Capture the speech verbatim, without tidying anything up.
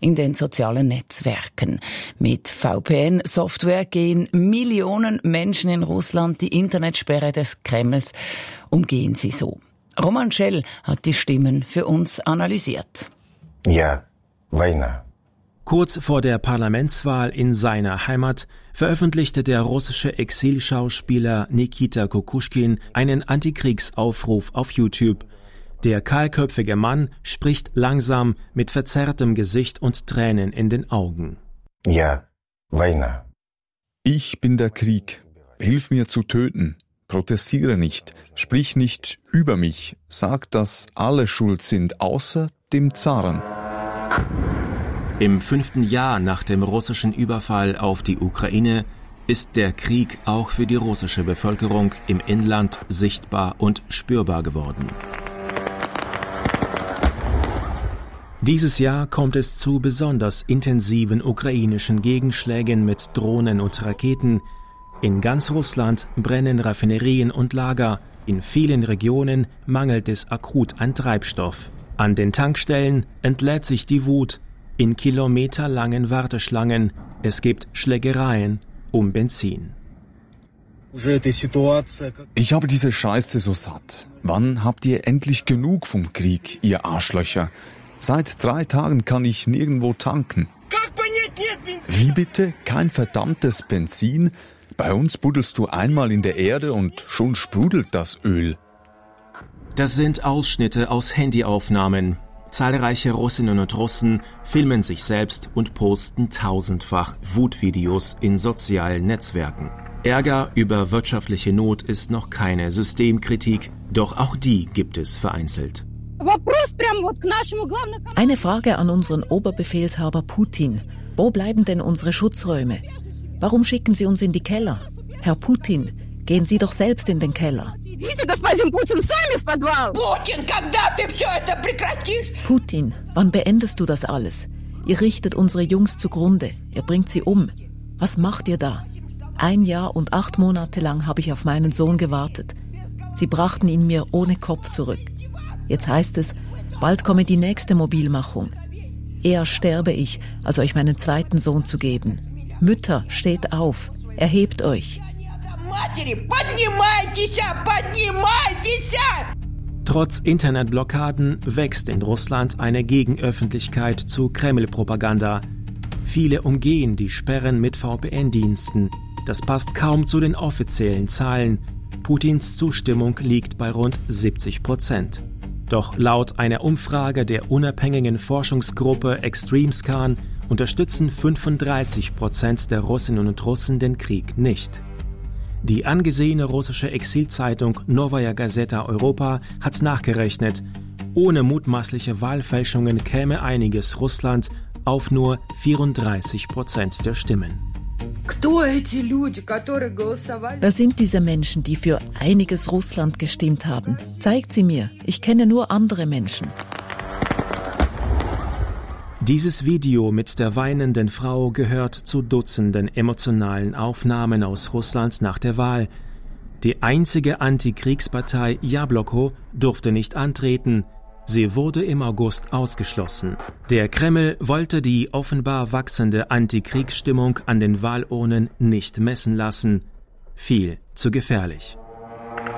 in den sozialen Netzwerken. Mit V P N-Software gehen Millionen Menschen in Russland die Internetsperre des Kremls, umgehen sie so. Roman Schell hat die Stimmen für uns analysiert. Ja, Weihnachten. Kurz vor der Parlamentswahl in seiner Heimat veröffentlichte der russische Exilschauspieler Nikita Kukushkin einen Antikriegsaufruf auf YouTube. Der kahlköpfige Mann spricht langsam mit verzerrtem Gesicht und Tränen in den Augen. Ja, Weihnachten. Ich bin der Krieg. Hilf mir zu töten. Protestiere nicht. Sprich nicht über mich. Sag, dass alle schuld sind, außer dem Zaren. Im fünften Jahr nach dem russischen Überfall auf die Ukraine ist der Krieg auch für die russische Bevölkerung im Inland sichtbar und spürbar geworden. Dieses Jahr kommt es zu besonders intensiven ukrainischen Gegenschlägen mit Drohnen und Raketen. In ganz Russland brennen Raffinerien und Lager. In vielen Regionen mangelt es akut an Treibstoff. An den Tankstellen entlädt sich die Wut. In kilometerlangen Warteschlangen. Es gibt Schlägereien um Benzin. Ich habe diese Scheiße so satt. Wann habt ihr endlich genug vom Krieg, ihr Arschlöcher? Seit drei Tagen kann ich nirgendwo tanken. Wie bitte? Kein verdammtes Benzin? Bei uns buddelst du einmal in der Erde und schon sprudelt das Öl. Das sind Ausschnitte aus Handyaufnahmen. Zahlreiche Russinnen und Russen filmen sich selbst und posten tausendfach Wutvideos in sozialen Netzwerken. Ärger über wirtschaftliche Not ist noch keine Systemkritik, doch auch die gibt es vereinzelt. Eine Frage an unseren Oberbefehlshaber Putin. Wo bleiben denn unsere Schutzräume? Warum schicken Sie uns in die Keller? Herr Putin, gehen Sie doch selbst in den Keller. Putin, wann beendest du das alles? Ihr richtet unsere Jungs zugrunde, ihr bringt sie um. Was macht ihr da? Ein Jahr und acht Monate lang habe ich auf meinen Sohn gewartet. Sie brachten ihn mir ohne Kopf zurück. Jetzt heißt es, bald komme die nächste Mobilmachung. Eher sterbe ich, als euch meinen zweiten Sohn zu geben. Mütter, steht auf, erhebt euch. Trotz Internetblockaden wächst in Russland eine Gegenöffentlichkeit zu Kreml-Propaganda. Viele umgehen die Sperren mit V P N-Diensten. Das passt kaum zu den offiziellen Zahlen. Putins Zustimmung liegt bei rund siebzig Prozent. Doch laut einer Umfrage der unabhängigen Forschungsgruppe ExtremeScan unterstützen fünfunddreißig Prozent der Russinnen und Russen den Krieg nicht. Die angesehene russische Exilzeitung Novaya Gazeta Europa hat nachgerechnet, ohne mutmaßliche Wahlfälschungen käme einiges Russland auf nur vierunddreißig Prozent der Stimmen. Wer sind diese Menschen, die für einiges Russland gestimmt haben? Zeigt sie mir. Ich kenne nur andere Menschen. Dieses Video mit der weinenden Frau gehört zu Dutzenden emotionalen Aufnahmen aus Russland nach der Wahl. Die einzige Antikriegspartei Jabloko durfte nicht antreten. Sie wurde im August ausgeschlossen. Der Kreml wollte die offenbar wachsende Antikriegsstimmung an den Wahlurnen nicht messen lassen. Viel zu gefährlich.